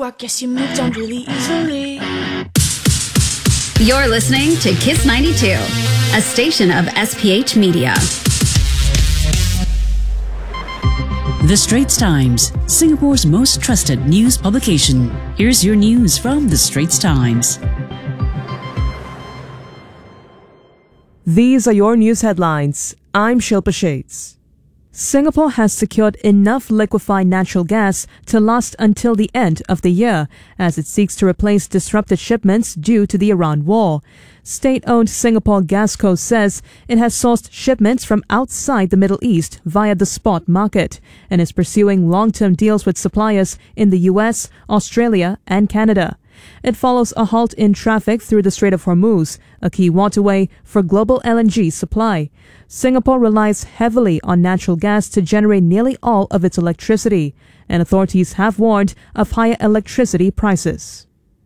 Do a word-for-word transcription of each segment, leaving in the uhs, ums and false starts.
I guess you moved on really easily. You're listening to Kiss ninety-two, a station of S P H Media. The Straits Times, Singapore's most trusted news publication. Here's your news from The Straits Times. These are your news headlines. I'm Shilpa Shades. Singapore has secured enough liquefied natural gas to last until the end of the year as it seeks to replace disrupted shipments due to the Iran war. State-owned Singapore Gasco says it has sourced shipments from outside the Middle East via the spot market and is pursuing long-term deals with suppliers in the U S, Australia and Canada. It follows a halt in traffic through the Strait of Hormuz, a key waterway for global L N G supply. Singapore relies heavily on natural gas to generate nearly all of its electricity, and authorities have warned of higher electricity prices.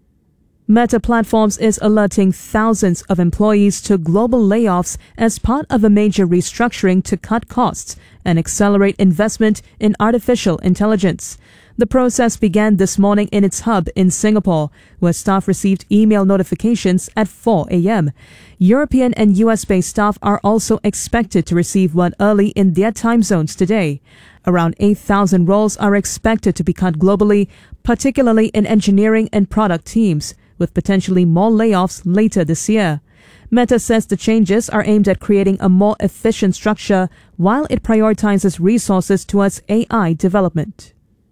Meta Platforms is alerting thousands of employees to global layoffs as part of a major restructuring to cut costs and accelerate investment in artificial intelligence. The process began this morning in its hub in Singapore, where staff received email notifications at four a.m. European and U S-based staff are also expected to receive one early in their time zones today. Around eight thousand roles are expected to be cut globally, particularly in engineering and product teams, with potentially more layoffs later this year. Meta says the changes are aimed at creating a more efficient structure while it prioritizes resources towards A I development.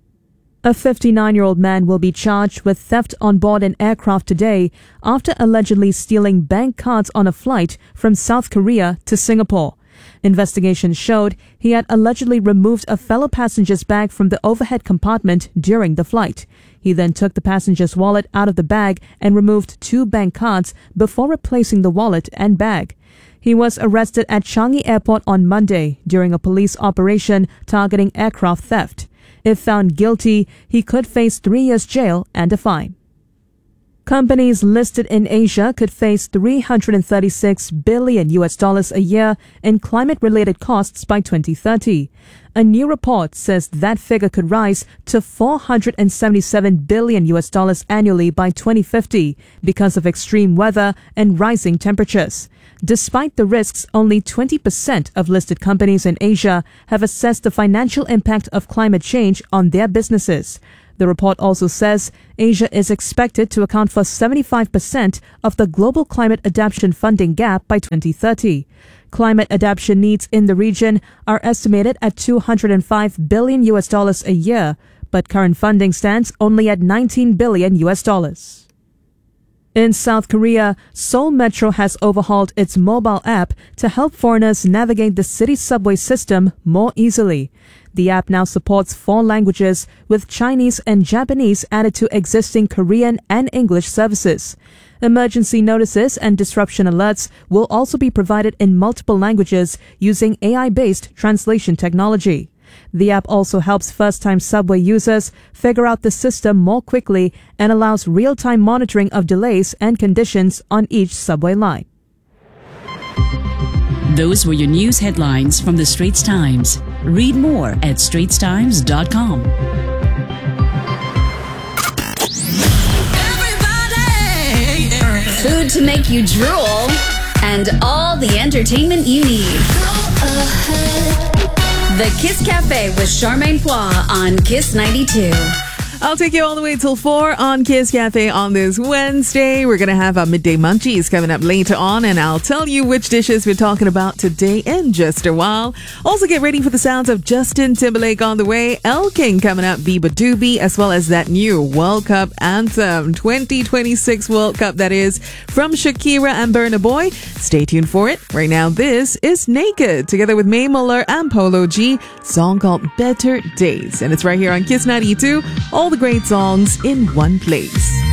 A fifty-nine-year-old man will be charged with theft on board an aircraft today after allegedly stealing bank cards on a flight from South Korea to Singapore. Investigations showed he had allegedly removed a fellow passenger's bag from the overhead compartment during the flight. He then took the passenger's wallet out of the bag and removed two bank cards before replacing the wallet and bag. He was arrested at Changi Airport on Monday during a police operation targeting aircraft theft. If found guilty, he could face three years jail and a fine. Companies listed in Asia could face three hundred thirty-six billion U S dollars a year in climate-related costs by twenty thirty. A new report says that figure could rise to four hundred seventy-seven billion U S dollars annually by twenty fifty because of extreme weather and rising temperatures. Despite the risks, only twenty percent of listed companies in Asia have assessed the financial impact of climate change on their businesses. The report also says Asia is expected to account for seventy-five percent of the global climate adaptation funding gap by twenty thirty. Climate adaptation needs in the region are estimated at two hundred five billion U S dollars a year, but current funding stands only at nineteen billion U S dollars. In South Korea, Seoul Metro has overhauled its mobile app to help foreigners navigate the city subway system more easily. The app now supports four languages, with Chinese and Japanese added to existing Korean and English services. Emergency notices and disruption alerts will also be provided in multiple languages using A I-based translation technology. The app also helps first-time subway users figure out the system more quickly and allows real-time monitoring of delays and conditions on each subway line. Those were your news headlines from The Straits Times. Read more at straits times dot com. Food to make you drool, and all the entertainment you need. The Kiss Cafe with Charmaine Poix on Kiss ninety-two. I'll take you all the way till four on Kiss Cafe on this Wednesday. We're going to have our midday munchies coming up later on, and I'll tell you which dishes we're talking about today in just a while. Also, get ready for the sounds of Justin Timberlake on the way, El King coming up, Biba Doobie, as well as that new World Cup anthem, twenty twenty-six World Cup, that is, from Shakira and Burna Boy. Stay tuned for it. Right now, this is Naked, together with Mae Muller and Polo G, song called Better Days. And it's right here on Kiss ninety-two. All the great songs in one place.